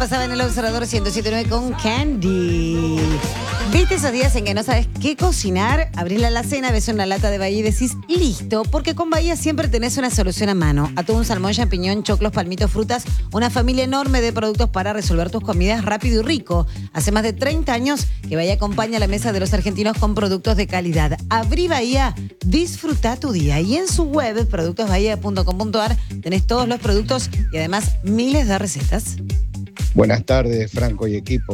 pasaba en el Observador 107.9 con Candy. ¿Viste esos días en que no sabes qué cocinar? Abrís la alacena, ves una lata de Bahía y decís, listo, porque con Bahía siempre tenés una solución a mano. Atún, salmón, champiñón, choclos, palmitos, frutas, una familia enorme de productos para resolver tus comidas rápido y rico. Hace más de 30 años que Bahía acompaña a la mesa de los argentinos con productos de calidad. Abrí Bahía, disfruta tu día. Y en su web, productosbahía.com.ar, tenés todos los productos y además miles de recetas. Buenas tardes, Franco y equipo.